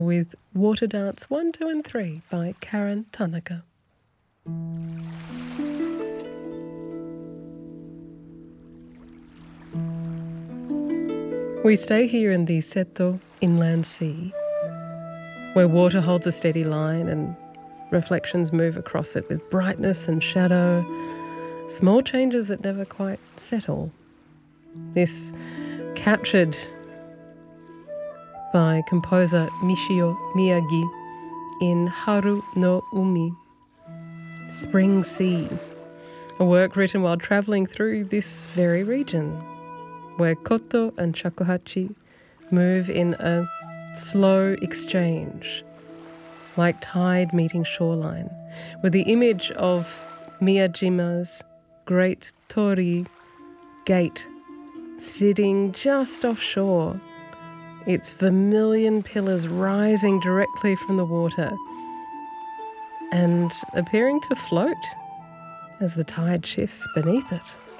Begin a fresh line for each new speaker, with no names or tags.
with Water Dance 1, 2 and 3 by Karen Tanaka. We stay here in the Seto Inland Sea, where water holds a steady line and reflections move across it with brightness and shadow, small changes that never quite settle. This captured by composer Michio Miyagi in Haru no Umi, Spring Sea, a work written while travelling through this very region, where koto and shakuhachi move in a slow exchange, like tide meeting shoreline, with the image of Miyajima's great torii gate sitting just offshore, its vermilion pillars rising directly from the water and appearing to float as the tide shifts beneath it.